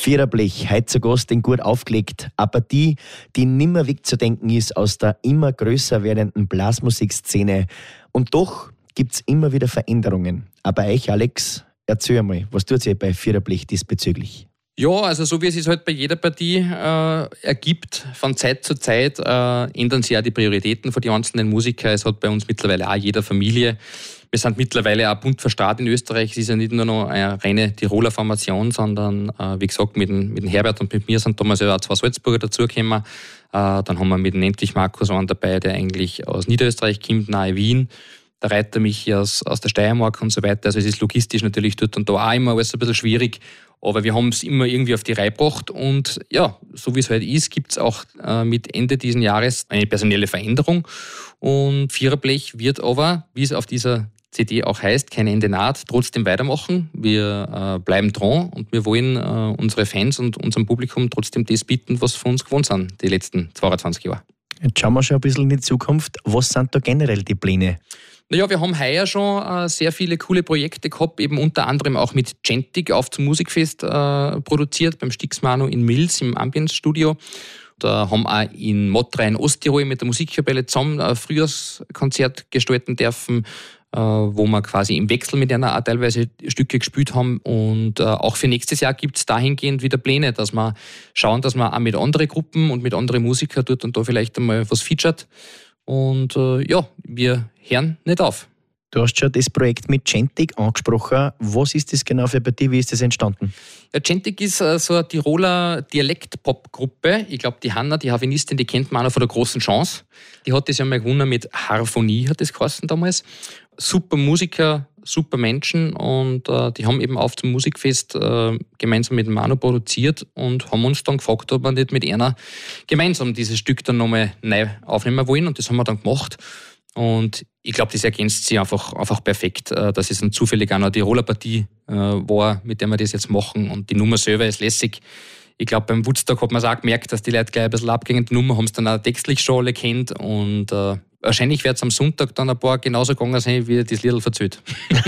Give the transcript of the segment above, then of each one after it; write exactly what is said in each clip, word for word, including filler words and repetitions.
Viererblech, heute zu Gast in Gut aufgelegt. Eine Partie, die nimmer wegzudenken ist aus der immer größer werdenden Blasmusikszene. Und doch gibt es immer wieder Veränderungen. Aber euch, Alex, erzähl einmal, was tut sich bei Viererblech diesbezüglich? Ja, also so wie es sich halt bei jeder Partie äh, ergibt, von Zeit zu Zeit äh, ändern sich auch die Prioritäten von den einzelnen Musikern. Es hat bei uns mittlerweile auch jeder Familie. Wir sind mittlerweile auch bunt verstrahlt in Österreich. Es ist ja nicht nur noch eine reine Tiroler Formation, sondern äh, wie gesagt, mit dem, mit dem Herbert und mit mir sind damals ja auch zwei Salzburger dazugekommen. Äh, dann haben wir mit dem Endlich Markus einen dabei, der eigentlich aus Niederösterreich kommt, nahe Wien. Der Reiter mich aus, aus der Steiermark und so weiter. Also es ist logistisch natürlich dort und da auch immer alles ein bisschen schwierig. Aber wir haben es immer irgendwie auf die Reihe gebracht und ja, so wie es halt ist, gibt es auch äh, mit Ende dieses Jahres eine personelle Veränderung. Und Viererblech wird aber, wie es auf dieser C D auch heißt, kein Ende naht, trotzdem weitermachen. Wir äh, bleiben dran und wir wollen äh, unsere Fans und unserem Publikum trotzdem das bieten, was von uns gewohnt sind, die letzten zweiundzwanzig Jahre. Jetzt schauen wir schon ein bisschen in die Zukunft. Was sind da generell die Pläne? Naja, wir haben heuer schon äh, sehr viele coole Projekte gehabt, eben unter anderem auch mit Gentic auf zum Musikfest äh, produziert, beim Stixmano in Mills im Ambience-Studio. Da haben auch in Mottrein Osttirol mit der Musikkapelle zusammen ein Frühjahrskonzert gestalten dürfen, äh, wo wir quasi im Wechsel mit einer auch teilweise Stücke gespielt haben. Und äh, auch für nächstes Jahr gibt es dahingehend wieder Pläne, dass wir schauen, dass wir auch mit anderen Gruppen und mit anderen Musikern dort und da vielleicht einmal was featuret. Und äh, ja, wir hören nicht auf. Du hast schon das Projekt mit Gentic angesprochen. Was ist das genau für eine Partie? Wie ist das entstanden? Ja, Gentic ist äh, so eine Tiroler Dialekt-Pop-Gruppe. Ich glaube, die Hanna, die Harfenistin, die kennt man auch von der großen Chance. Die hat das ja mal gewonnen mit Harphonie, hat das geheißen damals. Super Musiker, super Menschen und äh, die haben eben auf zum Musikfest äh, gemeinsam mit Manu produziert und haben uns dann gefragt, ob wir nicht mit einer gemeinsam dieses Stück dann nochmal neu aufnehmen wollen und das haben wir dann gemacht. Und ich glaube, das ergänzt sich einfach, einfach perfekt, dass es dann zufällig auch noch die Rollerpartie äh, war, mit der wir das jetzt machen. Und die Nummer selber ist lässig. Ich glaube, beim Woodstock hat man es auch gemerkt, dass die Leute gleich ein bisschen abgehen. Die Nummer haben es dann auch textlich schon alle kennt. Und äh, wahrscheinlich wird es am Sonntag dann ein paar genauso gegangen sein, wie das Liedl verzählt.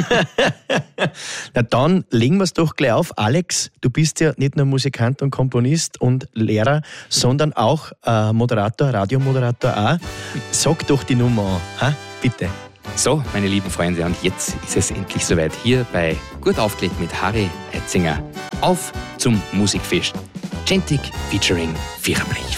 Na dann legen wir es doch gleich auf. Alex, du bist ja nicht nur Musikant und Komponist und Lehrer, sondern auch äh, Moderator, Radiomoderator auch. Sag doch die Nummer an, ha? Bitte. So, meine lieben Freunde, und jetzt ist es endlich soweit hier bei Gut aufgelegt mit Harry Eitzinger. Auf zum Musikfest. Gentic featuring Viererblech.